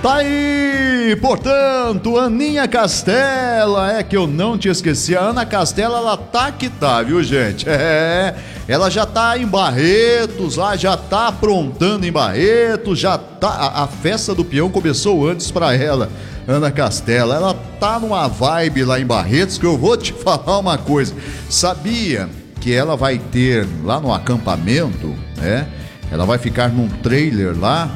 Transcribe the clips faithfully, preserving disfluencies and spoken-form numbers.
Tá aí, portanto, Aninha Castela, é que eu não te esqueci, a Ana Castela, ela tá que tá, viu, gente? É, ela já tá em Barretos, lá já tá aprontando em Barretos, já tá, a, a festa do peão começou antes pra ela, Ana Castela, ela tá numa vibe lá em Barretos que eu vou te falar uma coisa, sabia que ela vai ter lá no acampamento, né? Ela vai ficar num trailer lá,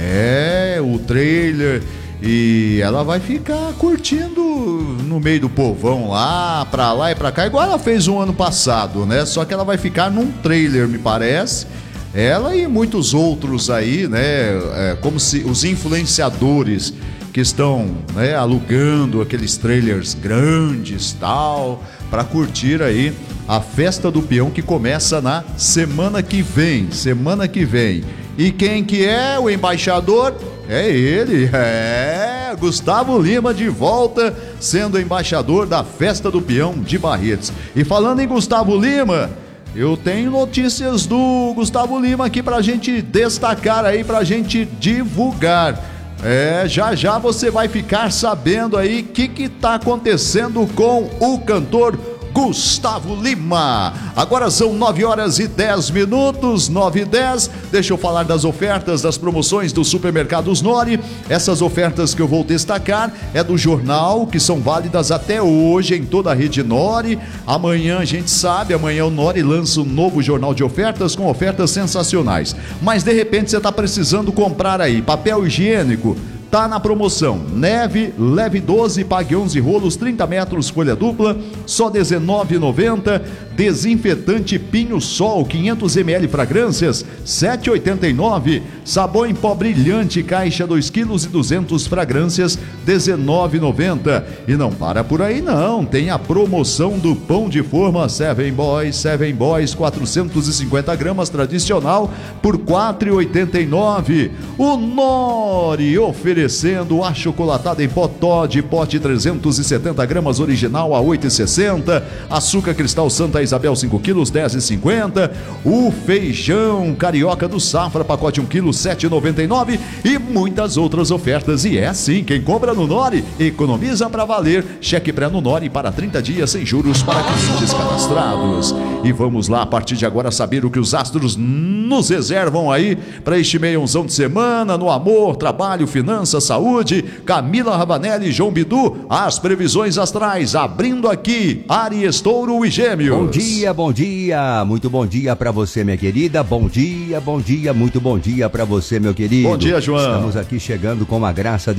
é, o trailer, e ela vai ficar curtindo no meio do povão lá, pra lá e pra cá, igual ela fez um ano passado, né? Só que ela vai ficar num trailer, me parece, ela e muitos outros aí, né? É, como se os influenciadores que estão, né, alugando aqueles trailers grandes, tal, para curtir aí a festa do peão que começa na semana que vem, semana que vem. E quem que é o embaixador? É ele, é Gustavo Lima de volta, sendo embaixador da festa do peão de Barretos. E falando em Gustavo Lima, eu tenho notícias do Gustavo Lima aqui pra gente destacar aí, pra gente divulgar. É, já já você vai ficar sabendo aí o que que tá acontecendo com o cantor Gustavo Lima. Agora são nove horas e dez minutos, nove e dez. Deixa eu falar das ofertas, das promoções do Supermercados Nori. Essas ofertas que eu vou destacar é do jornal, que são válidas até hoje em toda a rede Nori. Amanhã a gente sabe, amanhã o Nori lança um novo jornal de ofertas com ofertas sensacionais. Mas de repente você está precisando comprar aí papel higiênico. Tá na promoção, neve, leve doze, pague onze rolos, trinta metros, folha dupla, só dezenove reais e noventa centavos. Desinfetante Pinho Sol, quinhentos mililitros fragrâncias, sete reais e oitenta e nove centavos. Sabão em pó brilhante, caixa dois quilos e duzentos fragrâncias, dezenove reais e noventa centavos. E não para por aí não, tem a promoção do pão de forma Seven Boys, Seven Boys, quatrocentos e cinquenta gramas tradicional por quatro reais e oitenta e nove centavos. O Nori oferecendo achocolatado em pó Toddy, pote trezentos e setenta gramas original a oito reais e sessenta centavos. Açúcar cristal Santa Isabel cinco quilos, dez reais e cinquenta centavos. O feijão carioca do Safra, pacote um quilo, sete reais e noventa e nove centavos. E muitas outras ofertas. E é assim, quem compra no Nori economiza pra valer. Cheque pré no Nori para trinta dias sem juros para clientes cadastrados. E vamos lá, a partir de agora, saber o que os astros nos reservam aí para este meiãozão de semana, no amor, trabalho, finanças, saúde. Camila Ravanelli e João Bidu, as previsões astrais, abrindo aqui, Áries, Touro e Gêmeos. Bom dia, bom dia, muito bom dia para você, minha querida, bom dia, bom dia, muito bom dia para você, meu querido. Bom dia, João. Estamos aqui chegando com a graça